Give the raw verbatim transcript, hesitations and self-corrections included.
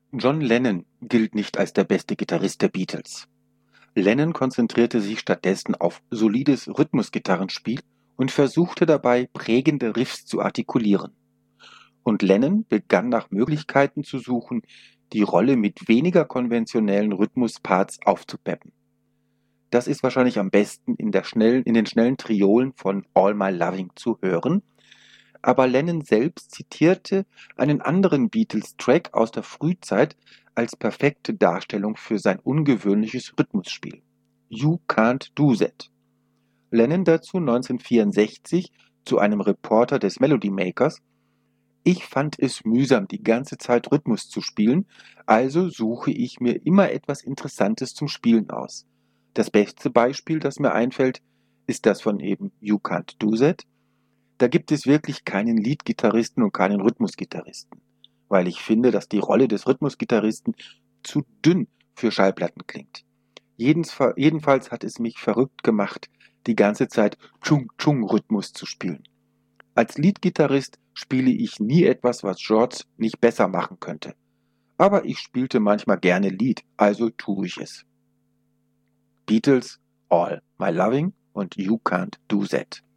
John Lennon gilt nicht als der beste Gitarrist der Beatles. Lennon konzentrierte sich stattdessen auf solides Rhythmusgitarrenspiel und versuchte dabei, prägende Riffs zu artikulieren. Und Lennon begann nach Möglichkeiten zu suchen, die Rolle mit weniger konventionellen Rhythmusparts aufzupeppen. Das ist wahrscheinlich am besten in, der schnellen, in den schnellen Triolen von All My Loving zu hören, aber Lennon selbst zitierte einen anderen Beatles-Track aus der Frühzeit als perfekte Darstellung für sein ungewöhnliches Rhythmusspiel. You Can't Do That. Lennon dazu neunzehnhundertvierundsechzig zu einem Reporter des Melody Makers: Ich fand es mühsam, die ganze Zeit Rhythmus zu spielen, also suche ich mir immer etwas Interessantes zum Spielen aus. Das beste Beispiel, das mir einfällt, ist das von eben You Can't Do That. Da gibt es wirklich keinen Lead-Gitarristen und keinen Rhythmusgitarristen, weil ich finde, dass die Rolle des Rhythmusgitarristen zu dünn für Schallplatten klingt. Jedenfalls hat es mich verrückt gemacht, die ganze Zeit Chung-Chung-Rhythmus zu spielen. Als Lead-Gitarrist spiele ich nie etwas, was George nicht besser machen könnte. Aber ich spielte manchmal gerne Lead, also tue ich es. Beatles, All My Loving und You Can't Do That.